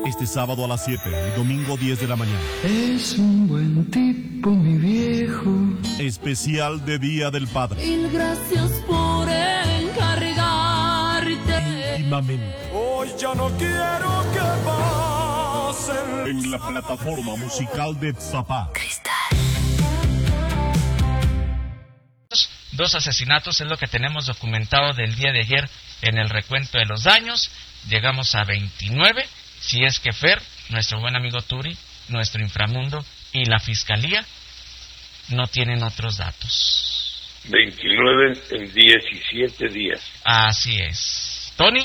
Este sábado a las 7 y domingo 10 de la mañana. Es un buen tipo, mi viejo. Especial de Día del Padre. Mil gracias por encargarte. Íntimamente. Hoy ya no quiero que pasen. En la plataforma musical de Zapá. Dos asesinatos es lo que tenemos documentado del día de ayer en el recuento de los daños. Llegamos a 29. Si es que Fer, nuestro buen amigo Turi, nuestro inframundo y la fiscalía no tienen otros datos. 29 en 17 días. Así es. ¿Tony?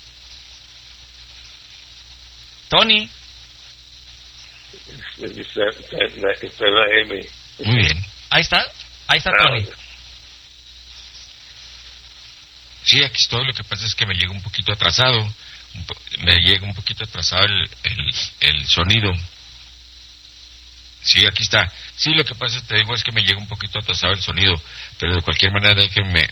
¿Tony? Está la M. Muy bien. Ahí está Tony. Sí, aquí estoy. Lo que pasa es que me llega un poquito atrasado. El sonido. Sí, aquí está. Sí, lo que pasa, te digo, es que me llega un poquito atrasado el sonido, pero de cualquier manera déjenme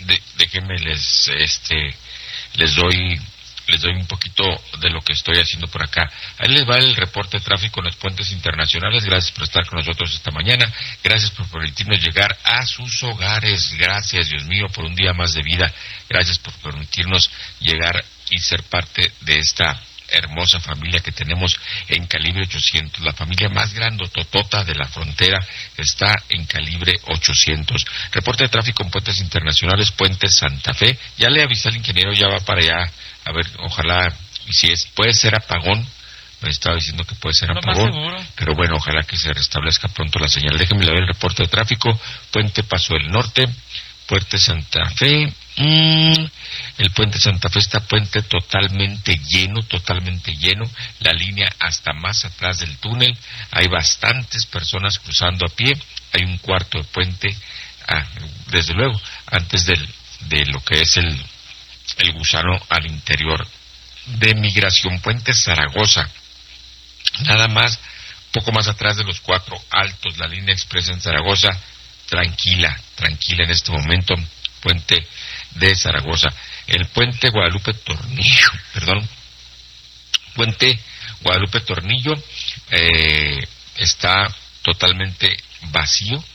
les doy un poquito de lo que estoy haciendo por acá. Ahí les va el reporte de tráfico en los puentes internacionales. Gracias por estar con nosotros esta mañana. Gracias por permitirnos llegar a sus hogares. Gracias, Dios mío, por un día más de vida. Gracias por permitirnos llegar y ser parte de esta hermosa familia que tenemos en Calibre 800. La familia más grandototota de la frontera está en Calibre 800. Reporte de tráfico en puentes internacionales, Puente Santa Fe. Ya le avisé al ingeniero, ya va para allá. A ver, ojalá, y si puede ser apagón. Me estaba diciendo que puede ser apagón, pero bueno, ojalá que se restablezca pronto la señal. Déjenme leer el reporte de tráfico. Puente Paso del Norte, Puente Santa Fe. El Puente Santa Fe está totalmente lleno. La línea hasta más atrás del túnel. Hay bastantes personas cruzando a pie. Hay un cuarto de puente, desde luego, antes de lo que es el gusano al interior de migración. Puente Zaragoza, nada más, poco más atrás de los 4 altos, la línea expresa en Zaragoza, tranquila en este momento. Puente de Zaragoza. El puente Guadalupe Tornillo está totalmente vacío.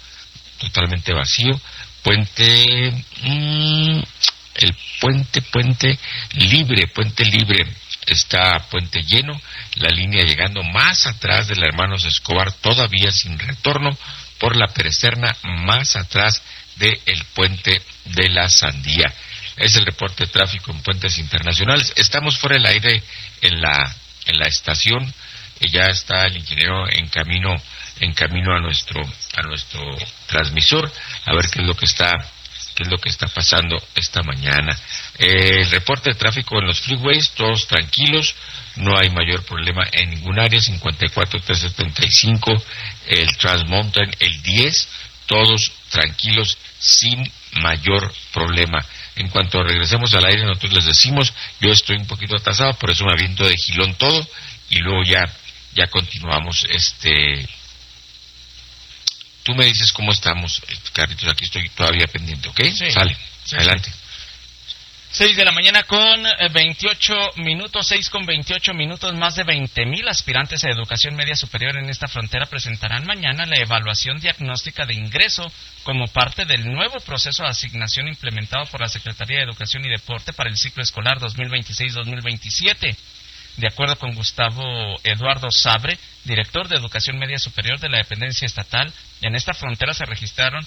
El puente libre está puente lleno, la línea llegando más atrás de la Hermanos Escobar, todavía sin retorno por la Perecerna, más atrás del puente de la Sandía. Es el reporte de tráfico en puentes internacionales. Estamos fuera del aire en la estación, y ya está el ingeniero en camino a nuestro transmisor, a ver qué es lo que está pasando esta mañana. El reporte de tráfico en los freeways, todos tranquilos, no hay mayor problema en ningún área. 54-375, el Trans Mountain, el 10, todos tranquilos, sin mayor problema. En cuanto regresemos al aire, nosotros les decimos, yo estoy un poquito atrasado, por eso me aviento de gilón todo, y luego ya continuamos. Tú me dices cómo estamos, Carlitos, aquí estoy todavía pendiente, ¿ok? Sí. Sale, sí, adelante. 6 de la mañana con 28 minutos, 6 con 28 minutos, más de 20,000 aspirantes a educación media superior en esta frontera presentarán mañana la evaluación diagnóstica de ingreso como parte del nuevo proceso de asignación implementado por la Secretaría de Educación y Deporte para el ciclo escolar 2026-2027. De acuerdo con Gustavo Eduardo Sabre, director de Educación Media Superior de la dependencia estatal, en esta frontera se registraron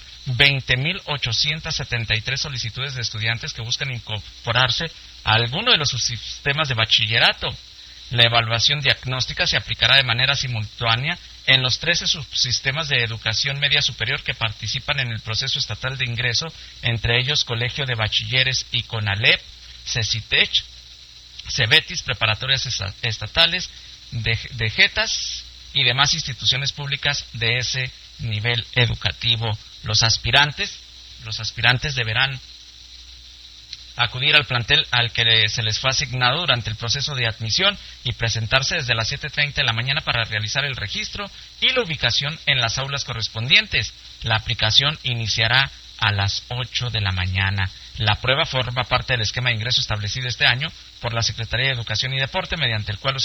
20,873 solicitudes de estudiantes que buscan incorporarse a alguno de los subsistemas de bachillerato. La evaluación diagnóstica se aplicará de manera simultánea en los 13 subsistemas de educación media superior que participan en el proceso estatal de ingreso, entre ellos Colegio de Bachilleres y CONALEP, CECITECH, CEBETIS, preparatorias estatales, de JETAS y demás instituciones públicas de ese nivel educativo. Los aspirantes deberán acudir al plantel al que se les fue asignado durante el proceso de admisión y presentarse desde las 7:30 de la mañana para realizar el registro y la ubicación en las aulas correspondientes. La aplicación iniciará a las 8 de la mañana. La prueba forma parte del esquema de ingreso establecido este año por la Secretaría de Educación y Deporte, mediante el cual los